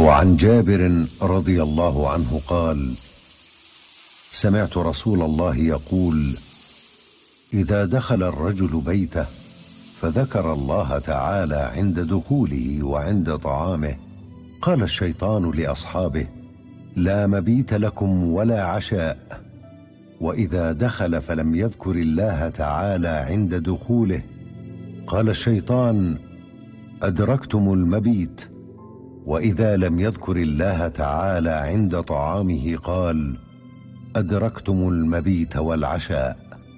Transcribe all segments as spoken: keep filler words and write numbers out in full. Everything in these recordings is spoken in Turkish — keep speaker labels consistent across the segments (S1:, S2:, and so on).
S1: وعن جابر رضي الله عنه قال: سمعت رسول الله يقول: إذا دخل الرجل بيته فذكر الله تعالى عند دخوله وعند طعامه، قال الشيطان لأصحابه: لا مبيت لكم ولا عشاء. وإذا دخل فلم يذكر الله تعالى عند دخوله، قال الشيطان: أدركتم المبيت. وإذا لم يذكر الله تعالى عند طعامه، قال: أدركتم المبيت والعشاء.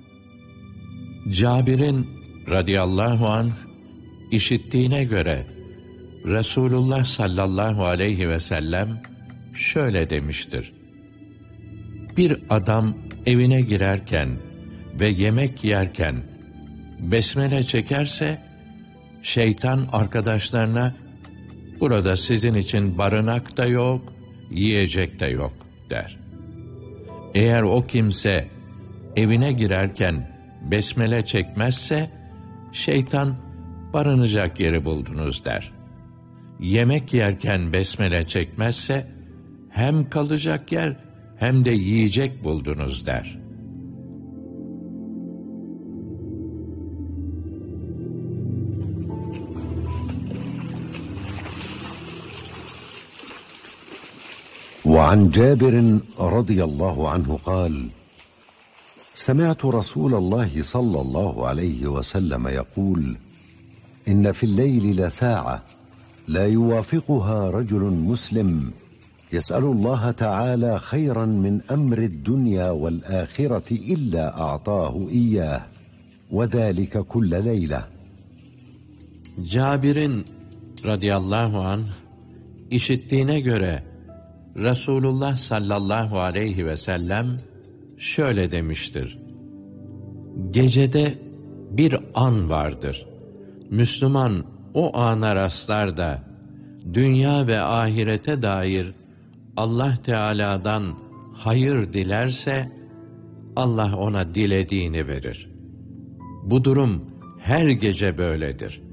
S2: Cabir'in radıyallahu anh işittiğine göre Resulullah sallallahu aleyhi ve sellem şöyle demiştir: Bir adam evine girerken ve yemek yerken besmele çekerse, şeytan arkadaşlarına burada sizin için barınak da yok, yiyecek de yok der. Eğer o kimse evine girerken besmele çekmezse, şeytan barınacak yeri buldunuz der. Yemek yerken besmele çekmezse, hem kalacak yer hem de yiyecek buldunuz der.
S1: وعن جابر رضي الله عنه قال: سمعت رسول الله صلى الله عليه وسلم يقول: إن في الليل لساعة لا يوافقها رجل مسلم يسأل الله تعالى خيرا من أمر الدنيا والآخرة إلا أعطاه إياه، وذلك كل ليلة.
S2: Cabir'in radıyallahu anh işittiğine göre Resulullah sallallahu aleyhi ve sellem şöyle demiştir: Gecede bir an vardır. Müslüman o ana rastlar da dünya ve ahirete dair Allah Teala'dan hayır dilerse, Allah ona dilediğini verir. Bu durum her gece böyledir.